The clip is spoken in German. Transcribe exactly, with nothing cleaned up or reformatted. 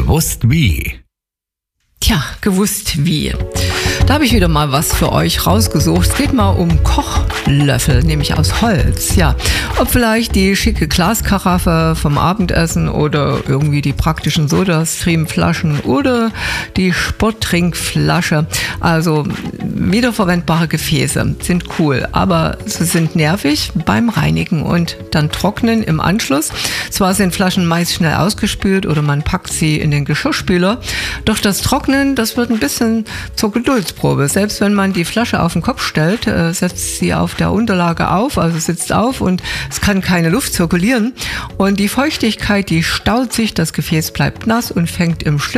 Gewusst wie. Tja, gewusst wie. Da habe ich wieder mal was für euch rausgesucht. Es geht mal um Kochlöffel, nämlich aus Holz. Ja, ob vielleicht die schicke Glaskaraffe vom Abendessen oder irgendwie die praktischen Sodastream-Flaschen oder die Sporttrinkflasche. Also wiederverwendbare Gefäße sind cool, aber sie sind nervig beim Reinigen und dann trocknen im Anschluss. Zwar sind Flaschen meist schnell ausgespült oder man packt sie in den Geschirrspüler, doch das Trocknen, das wird ein bisschen zur Geduldsprobe. Selbst wenn man die Flasche auf den Kopf stellt, äh, setzt sie auf der Unterlage auf, also sitzt auf und es kann keine Luft zirkulieren. Und die Feuchtigkeit, die staut sich, das Gefäß bleibt nass und fängt im